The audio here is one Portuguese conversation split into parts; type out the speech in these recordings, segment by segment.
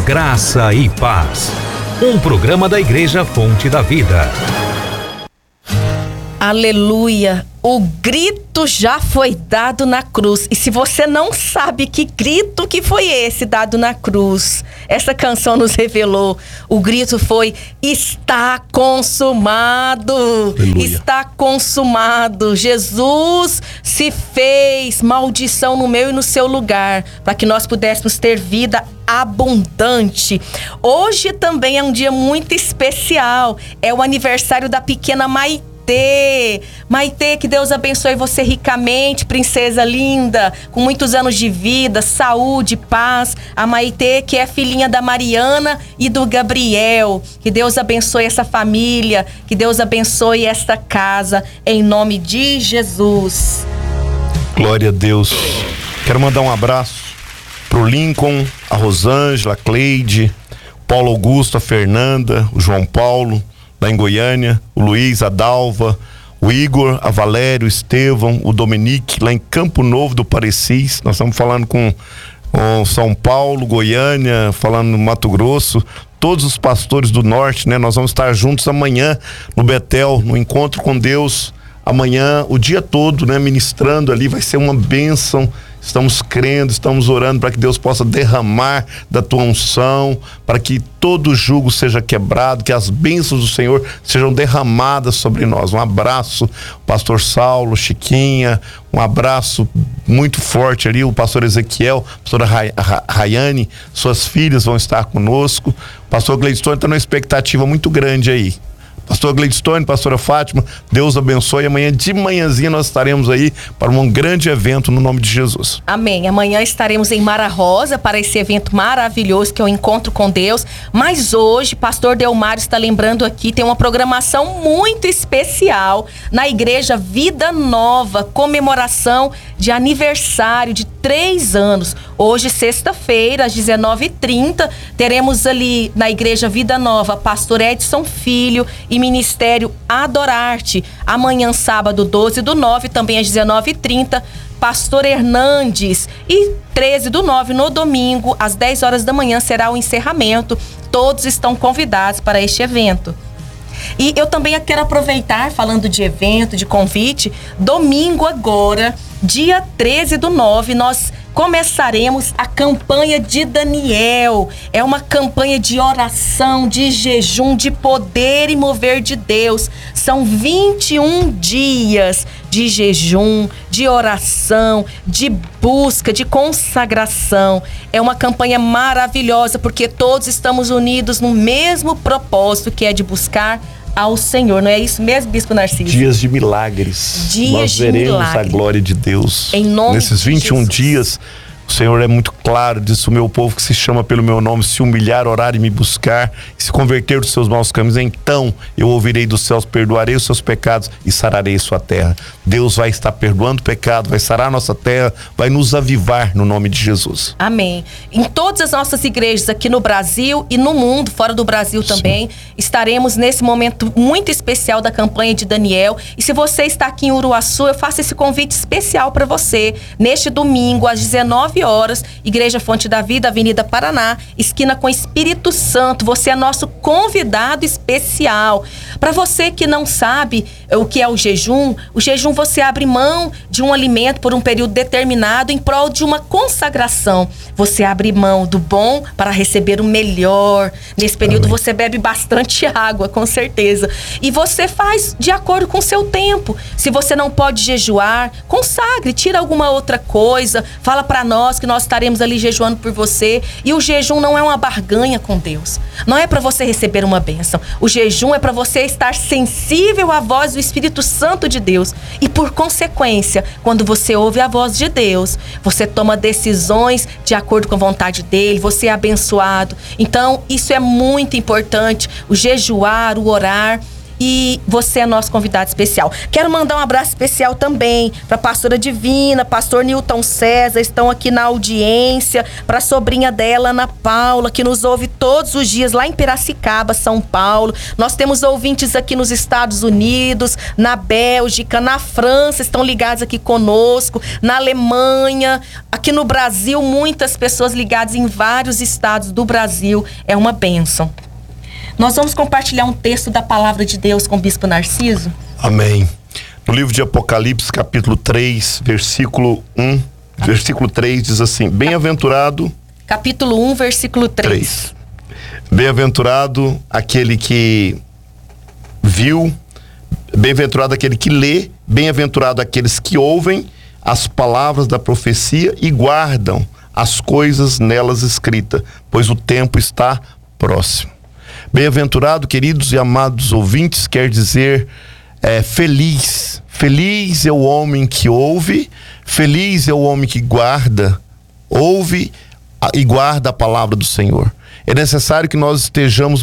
Graça e Paz. Um programa da Igreja Fonte da Vida. Aleluia! O grito já foi dado na cruz. E se você não sabe que grito que foi esse dado na cruz, essa canção nos revelou. O grito foi: está consumado. Aleluia. Está consumado. Jesus se fez maldição no meu e no seu lugar, para que nós pudéssemos ter vida abundante. Hoje também é um dia muito especial. É o aniversário da pequena Maitê. Maitê, que Deus abençoe você ricamente, princesa linda, com muitos anos de vida, saúde, paz. A Maitê, que é filhinha da Mariana e do Gabriel. Que Deus abençoe essa família, que Deus abençoe esta casa, em nome de Jesus. Glória a Deus. Quero mandar um abraço pro Lincoln, a Rosângela, a Cleide, Paulo Augusto, a Fernanda, o João Paulo, lá em Goiânia, o Luiz, a Dalva, o Igor, a Valério, o Estevão, o Dominique, lá em Campo Novo do Parecis. Nós estamos falando com São Paulo, Goiânia, falando no Mato Grosso, todos os pastores do norte, né? Nós vamos estar juntos amanhã no Betel, no Encontro com Deus, amanhã, o dia todo, né? Ministrando ali, vai ser uma bênção. Estamos crendo, estamos orando para que Deus possa derramar da tua unção, para que todo jugo seja quebrado, que as bênçãos do Senhor sejam derramadas sobre nós. Um abraço, pastor Saulo, Chiquinha, um abraço muito forte ali, o pastor Ezequiel, a pastora Rayane, suas filhas vão estar conosco. O pastor Gleidstone está numa expectativa muito grande aí. Pastor Gleidstone, pastora Fátima, Deus abençoe. Amanhã de manhãzinha nós estaremos aí para um grande evento no nome de Jesus. Amém. Amanhã estaremos em Mara Rosa para esse evento maravilhoso que é o Encontro com Deus. Mas hoje, pastor Delmário está lembrando aqui, tem uma programação muito especial na Igreja Vida Nova, comemoração de aniversário de 3 anos. Hoje, sexta-feira, às 19h30, teremos ali na Igreja Vida Nova, pastor Edson Filho e Ministério Adorarte. Amanhã, sábado 12/9, também às 19h30, pastor Hernandes. E 13/9, no domingo, às 10 horas da manhã, será o encerramento. Todos estão convidados para este evento. E eu também quero aproveitar, falando de evento, de convite, domingo agora, dia 13/9, nós começaremos a campanha de Daniel. É uma campanha de oração, de jejum, de poder e mover de Deus. São 21 dias de jejum, de oração, de busca, de consagração. É uma campanha maravilhosa porque todos estamos unidos no mesmo propósito, que é de buscar ao Senhor. Não é isso mesmo, Bispo Narciso? Dias de milagres. Nós veremos a glória de Deus. Em nome nesses 21 dias, o Senhor é muito claro, diz: o meu povo que se chama pelo meu nome, se humilhar, orar e me buscar, e se converter dos seus maus caminhos, então eu ouvirei dos céus, perdoarei os seus pecados e sararei sua terra. Deus vai estar perdoando o pecado, vai sarar a nossa terra, vai nos avivar no nome de Jesus. Amém. Em todas as nossas igrejas aqui no Brasil e no mundo, fora do Brasil também, sim, estaremos nesse momento muito especial da campanha de Daniel. E se você está aqui em Uruaçu, eu faço esse convite especial para você. Neste domingo, às 19h, Igreja Fonte da Vida, Avenida Paraná, esquina com Espírito Santo. Você é nosso convidado especial. Para você que não sabe o que é o jejum você abre mão de um alimento por um período determinado em prol de uma consagração. Você abre mão do bom para receber o melhor. Nesse período você bebe bastante água, com certeza. E você faz de acordo com o seu tempo. Se você não pode jejuar, consagre, tira alguma outra coisa, fala para nós que nós estaremos ali jejuando por você. E o jejum não é uma barganha com Deus. Não é para você receber uma bênção. O jejum é para você estar sensível à voz do Espírito Santo de Deus. E por consequência, quando você ouve a voz de Deus, você toma decisões de acordo com a vontade dele, você é abençoado. Então, isso é muito importante, o jejuar, o orar. e você é nosso convidado especial. Quero mandar um abraço especial também para a pastora Divina, pastor Newton César, estão aqui na audiência, para a sobrinha dela, Ana Paula, que nos ouve todos os dias lá em Piracicaba, São Paulo. Nós temos ouvintes aqui nos Estados Unidos, na Bélgica, na França, estão ligados aqui conosco, na Alemanha, aqui no Brasil, muitas pessoas ligadas em vários estados do Brasil. É uma bênção. Nós vamos compartilhar um texto da palavra de Deus com o Bispo Narciso. Amém. No livro de Apocalipse, capítulo 3, versículo 1, versículo 3 diz assim: Bem-aventurado... Capítulo 1, versículo 3. Bem-aventurado aquele que viu, bem-aventurado aquele que lê, bem-aventurado aqueles que ouvem as palavras da profecia e guardam as coisas nelas escritas, pois o tempo está próximo. Bem-aventurado, queridos e amados ouvintes, quer dizer feliz. Feliz é o homem que ouve, feliz é o homem que guarda, ouve e guarda a palavra do Senhor. É necessário que nós estejamos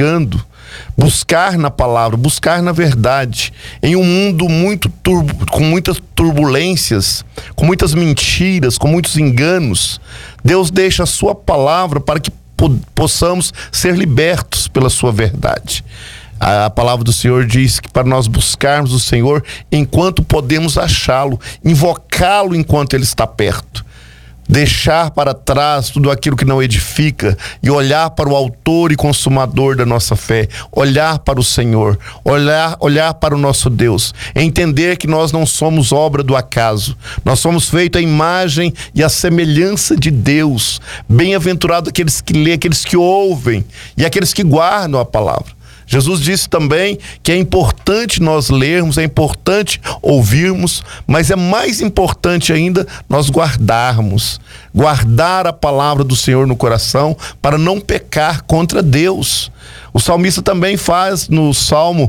buscar na palavra, buscar na verdade. Em um mundo com muitas turbulências, com muitas mentiras, com muitos enganos, Deus deixa a sua palavra para que possamos ser libertos pela sua verdade. A palavra do Senhor diz que para nós buscarmos o Senhor enquanto podemos achá-lo, invocá-lo enquanto Ele está perto. Deixar para trás tudo aquilo que não edifica e olhar para o autor e consumador da nossa fé, olhar para o Senhor, olhar para o nosso Deus, entender que nós não somos obra do acaso, nós somos feitos à imagem e à semelhança de Deus. Bem-aventurado aqueles que lêem, aqueles que ouvem e aqueles que guardam a palavra. Jesus disse também que é importante nós lermos, é importante ouvirmos, mas é mais importante ainda nós guardar a palavra do Senhor no coração para não pecar contra Deus. O salmista também faz, no Salmo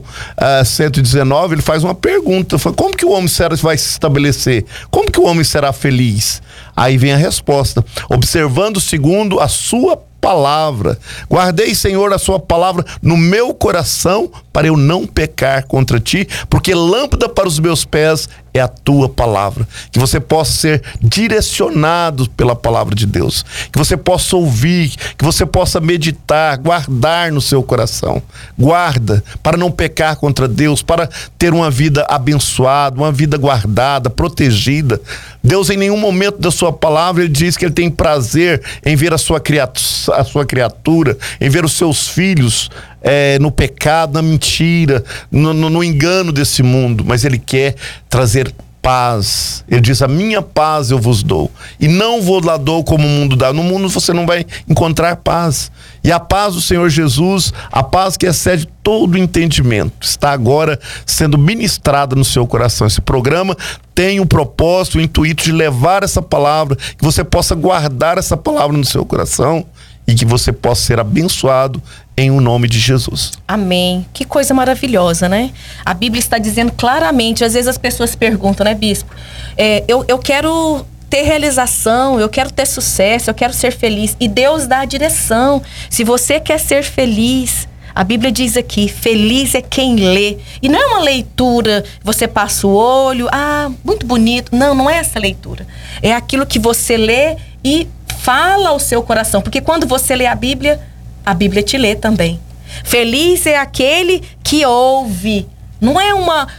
119, ele faz uma pergunta, como que o homem vai se estabelecer? Como que o homem será feliz? Aí vem a resposta: observando segundo a sua palavra. Guardei, Senhor, a sua palavra no meu coração para eu não pecar contra ti, porque lâmpada para os meus pés é a tua palavra. Que você possa ser direcionado pela palavra de Deus, que você possa ouvir, que você possa meditar, guardar no seu coração. Guarda para não pecar contra Deus, para ter uma vida abençoada, uma vida guardada, protegida. Deus, em nenhum momento da sua palavra, Ele diz que Ele tem prazer em ver a sua criatura, em ver os seus filhos no pecado, na mentira, no engano desse mundo, mas Ele quer trazer paz. Ele diz: a minha paz eu vos dou, e não vos lá dou como o mundo dá. No mundo você não vai encontrar paz. E a paz do Senhor Jesus, a paz que excede todo entendimento, está agora sendo ministrada no seu coração. Esse programa tem o propósito, o intuito de levar essa palavra, que você possa guardar essa palavra no seu coração e que você possa ser abençoado em o nome de Jesus. Amém. Que coisa maravilhosa, né? A Bíblia está dizendo claramente. Às vezes as pessoas perguntam, né, bispo? Eu quero ter realização, eu quero ter sucesso, eu quero ser feliz. E Deus dá a direção. Se você quer ser feliz, a Bíblia diz aqui: feliz é quem lê. E não é uma leitura, você passa o olho, muito bonito. Não, não é essa leitura. É aquilo que você lê e fala ao seu coração. Porque quando você lê a Bíblia te lê também. Feliz é aquele que ouve. Não é uma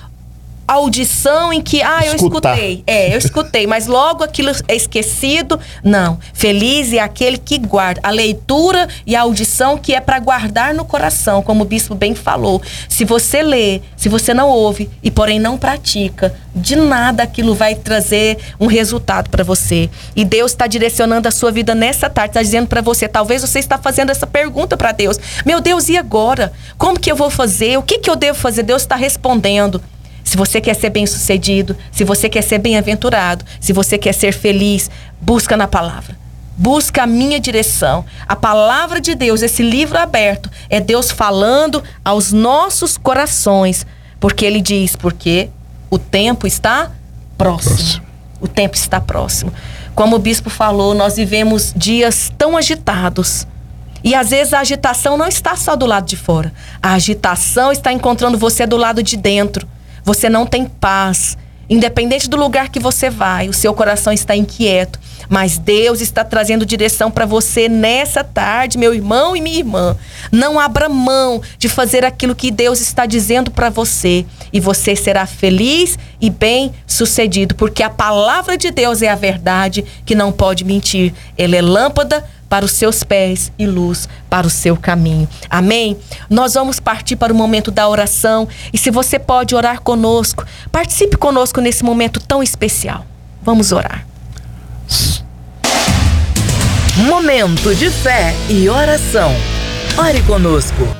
audição em que, eu escutei. Eu escutei, mas logo aquilo é esquecido. Não. Feliz é aquele que guarda. A leitura e a audição que é para guardar no coração, como o bispo bem falou. Se você lê, se você não ouve e porém não pratica, de nada aquilo vai trazer um resultado para você. E Deus está direcionando a sua vida nessa tarde, está dizendo para você, talvez você está fazendo essa pergunta para Deus: meu Deus, e agora? Como que eu vou fazer? O que eu devo fazer? Deus está respondendo. Se você quer ser bem-sucedido, se você quer ser bem-aventurado, se você quer ser feliz, busca na palavra. Busca a minha direção. A palavra de Deus, esse livro aberto, é Deus falando aos nossos corações. Porque Ele diz, porque o tempo está próximo. O tempo está próximo. Como o bispo falou, nós vivemos dias tão agitados. E às vezes a agitação não está só do lado de fora. A agitação está encontrando você do lado de dentro. Você não tem paz. Independente do lugar que você vai, o seu coração está inquieto. Mas Deus está trazendo direção para você nessa tarde, meu irmão e minha irmã. Não abra mão de fazer aquilo que Deus está dizendo para você. E você será feliz e bem-sucedido. Porque a palavra de Deus é a verdade que não pode mentir. Ela é lâmpada para os seus pés e luz para o seu caminho. Amém? Nós vamos partir para o momento da oração. E se você pode orar conosco, participe conosco nesse momento tão especial. Vamos orar. Momento de fé e oração. Ore conosco.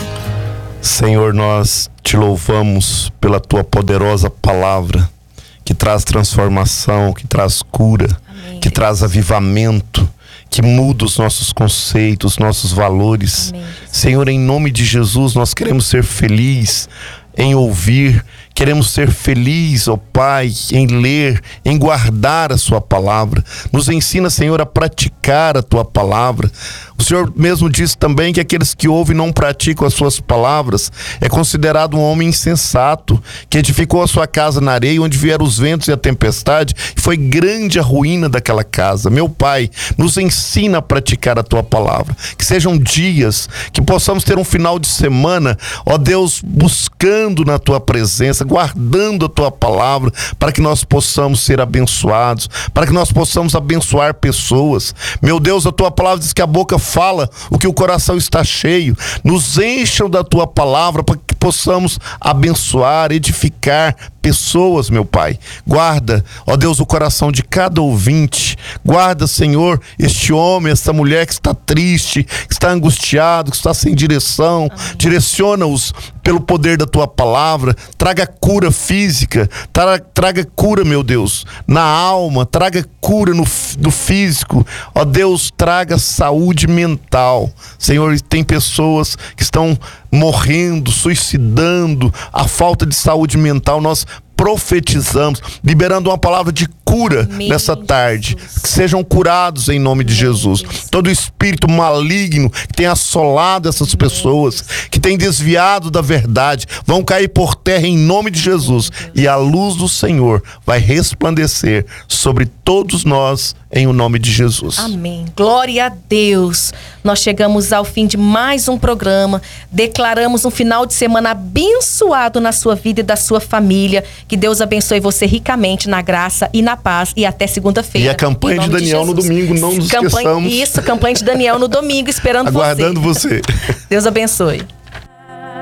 Senhor, nós te louvamos pela tua poderosa palavra, que traz transformação, que traz cura, Amém, que traz avivamento, que muda os nossos conceitos, nossos valores. Amém, Senhor, em nome de Jesus, nós queremos ser felizes em ouvir, queremos ser felizes, ó Pai, em ler, em guardar a sua palavra. Nos ensina, Senhor, a praticar a tua palavra. O Senhor mesmo disse também que aqueles que ouvem e não praticam as suas palavras é considerado um homem insensato, que edificou a sua casa na areia, onde vieram os ventos e a tempestade, e foi grande a ruína daquela casa. Meu Pai, nos ensina a praticar a tua palavra. Que sejam dias, que possamos ter um final de semana, ó Deus, buscando na tua presença, guardando a tua palavra, para que nós possamos ser abençoados, para que nós possamos abençoar pessoas. Meu Deus, a tua palavra diz que a boca fala o que o coração está cheio. Nos encham da tua palavra para que possamos abençoar, edificar pessoas, meu Pai. Guarda, ó Deus, o coração de cada ouvinte. Guarda, Senhor, este homem, esta mulher que está triste, que está angustiado, que está sem direção. Amém. Direciona-os pelo poder da tua palavra. Traga cura física, traga cura, meu Deus, na alma, traga cura no físico. Ó Deus, traga saúde mental. Senhor, tem pessoas que estão morrendo, suicidando, a falta de saúde mental. Nós profetizamos, liberando uma palavra de cura nessa tarde. Que sejam curados em nome de Jesus. Todo espírito maligno que tem assolado essas pessoas, que tem desviado da verdade, vão cair por terra em nome de Jesus. E a luz do Senhor vai resplandecer sobre todos nós em o nome de Jesus. Amém. Glória a Deus. Nós chegamos ao fim de mais um programa. Declaramos um final de semana abençoado na sua vida e da sua família. Que Deus abençoe você ricamente na graça e na paz. E até segunda-feira. E a campanha de Daniel no domingo, não nos esqueçamos. Isso, campanha de Daniel no domingo, esperando aguardando você. Deus abençoe.